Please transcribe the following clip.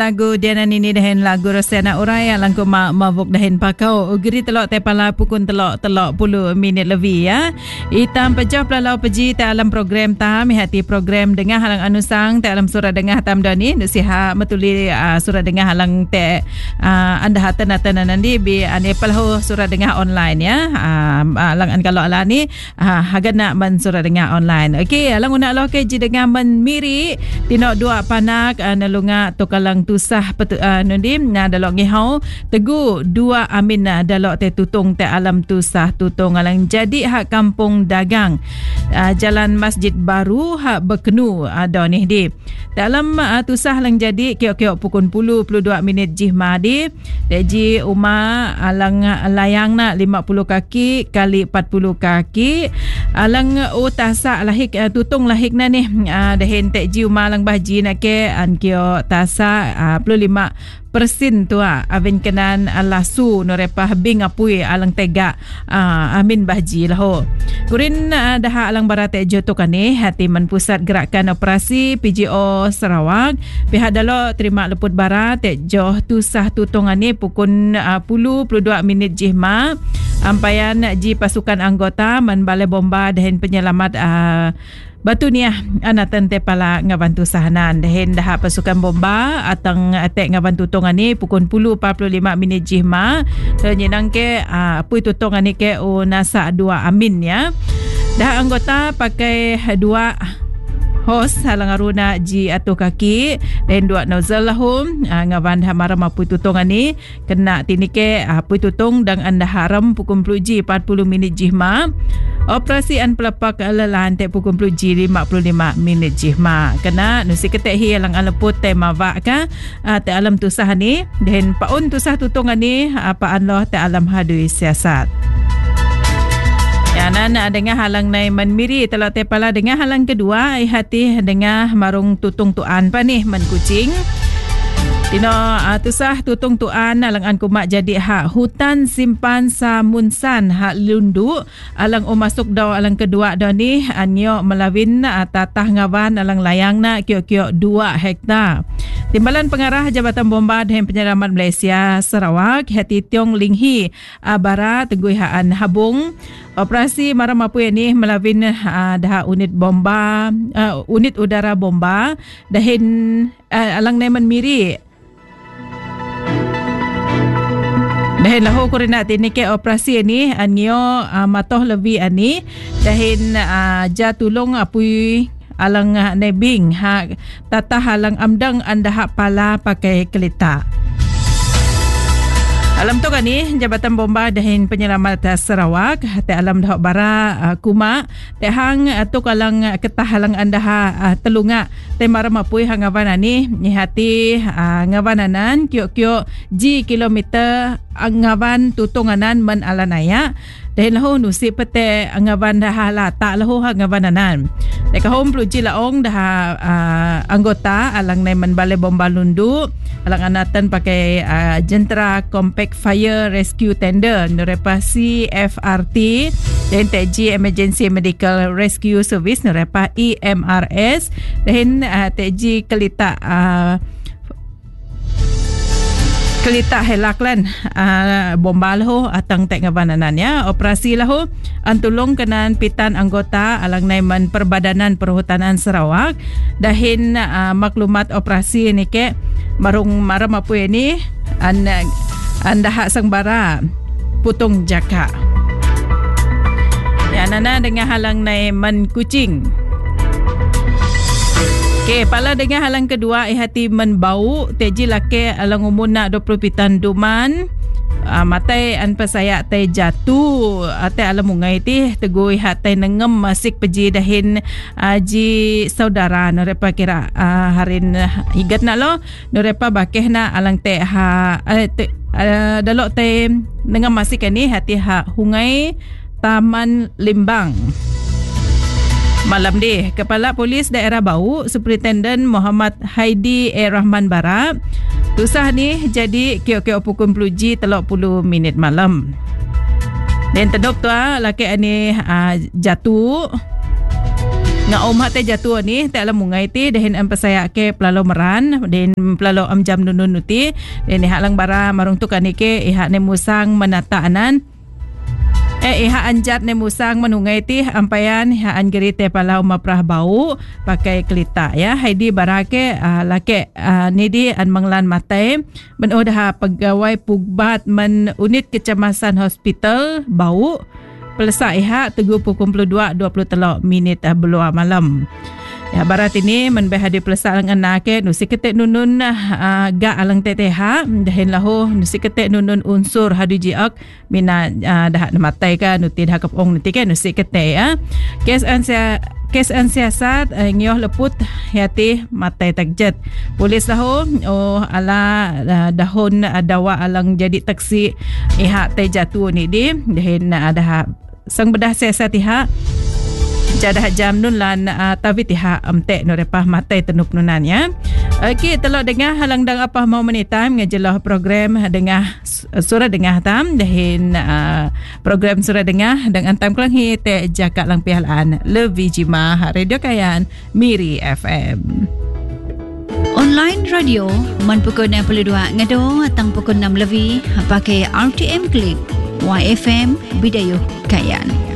lagu Diana Nini dahin lagu Rosana Urai alangku mabuk dahin pakau ugeri telok tepala pukun telok 10 minit lebih ya. Itam pejah pelalau peji te alam program tam hati program dengar halang anusang te alam surah dengar tam dani nusiha metuli surah dengar halang te anda hatan nanti bi ane pelahu surah dengar online ya. Alang an kalau ala ni hagana man surah dengar online. Okey alang una lo ke ji dengar man miri tinok dua panak nalunga tokalang tusah nundim na dalok ngihau tegu dua amin na dalok te tutung te alam tusah tutung alang jadi hak kampung dagang jalan masjid baru hak berkenu ada ni di dalam tusah lang jadi kiok-kiok pukul 10 22 minit jihma di deji uma alang layang na 50 kaki kali 40 kaki alang utasa lahik tutung lahik na ni dahin teji uma alang bahji na ke an kio tasa 25% tu avin kenan lasu norepah bing apui alang tega amin bahji laho kurin dah alang barate joto kane hati man pusat gerakan operasi PGO Sarawak pihak dalo terima leput barat joh tusah tutungane pukul 10:22 minit jihma ampayan ji pasukan anggota man balai bomba dan penyelamat batu ni anatan te pala ngabantu sahanan dahin dah pasukan bomba atang atek ngabantu tongan ni pukul 10:45 minit jihma nyenang ke apui tutongan ni ke nasa dua amin ya dah anggota pakai dua hos halang aruna ji atu kaki dan dua nozzle lahum ngaban hamara mapu tutongan ni kena tinike apu tutong dan anda haram pukul 10 ji 40 minit jihma operasi an pelepak lelan te pukul 10 ji 55 minit jihma kena nusi ketek hi alang aleput te mawak ka te alam tusah ni dan paun tusah tutongan ni apa Allah te alam hadui siasat ya nana dengan halang nai menmiri telok tepala dengan halang kedua hati dengan marung tutung tuan pa ni men kucing tino tusah tutung tuan alang an kumak jadi hak hutan simpan samunsan hak lundu alang masuk daw alang kedua dah ni anyo melawin tatah ngawan alang layang na kiok-kiok 2 hektar Timbalan Pengarah Jabatan Bomba dan Penyelamat Malaysia Sarawak hati Tiong Linghi Barat Tenggui Haan Habung operasi maram apa ini melawin dah unit bomba unit udara bomba dahin alang neman miri dahin lahu kurina tinike operasi ini anyo matoh lebih ani dahin jatulong apui alang nebing hak tata halang amdang anda hak pala pakai kelita. Alam tu kan ni Jabatan Bomba dan Penyelamat Sarawak te alam dah bara kuma te hang tu kalang ketah halang anda telunga te maram apui hangawan ni hati ngawananan kiok-kiok ji kilometer angawan tutunganan men alanaya dahil lahu nusi pete angawan dah lata lahu ngawananan deka hom pluji laong dah anggota alang naiman balai bomba lundu alang anatan pakai jentera compact fire rescue tender nerepa CFRT dan TG Emergency Medical Rescue Service nerepa EMRS dan TG kelita kelita helaklan bomba lahu atang tek ngabananan ya operasi lahu antulong kenan pitan anggota alang naiman Perbadanan Perhutanan Sarawak dahin maklumat operasi ni ke marung maram apa ini anda hak sangbara putung jaka ya nana dengan halang naiman kucing. Okey, pala dengan halang kedua hati menbau teji lake alang umuna 20 pitan duman matai an pasayak tai jatuh ate alam mungai ti tegui hatai nengem masik peji dahin ji saudara norepa kira harin higat na lo norepa bakeh na alang te dalok te nengem masik ni hati hungai Taman Limbang. Malam di Kepala Polis Daerah Bau Superintendent Muhammad Haidi Rahman Barat tusah ni jadi kiok-kiok pukul 10 ji 30 minit malam dan tedok tu laki ni jatuh nga om hate jatuh ni tak la mungai ti dehin am pasaya ke pelalo meran den pelalo am jam nunun nuti den hak lang bara marung tu kanike ihak ne musang menata anan iha anjat ne musang menungai ti ampayan iha angerite palau maprah bau pakai kelita ya haidi barake lake ni di an manglan matai ben dah pegawai pugbat men unit kecemasan hospital bau pelesa iha teguh pukul 22:23 beluar malam. Ya barat ini menbeh hadi pelesa lang anake nusi ketek nunun ga alang teteha dahin lahu nusi ketek nunun unsur hadi jiak mina dah matai ka nuti dah kapong nuti ka nusi ketek ya. Kes siasat ngioh leput yati matai takjet. Polis lahu ala dahon dawa alang jadi taksi iha tai jatuh ni di dahin ada sang bedah siasat iha jadah jam nun lan tavi tiha amte no repah matai tenup nunan ya. Okey telok dengar halang dang apa mau menitam ngajelah program dengar surah dengar tam dahin program surah dengar dengan tam kelang hi te jakak lang pihalan Levi Jima Radio Kayan Miri FM. Online radio man pukul 62 ngado atang pukul 6 lebih pakai RTM Klik YFM Bidayuh Kayan.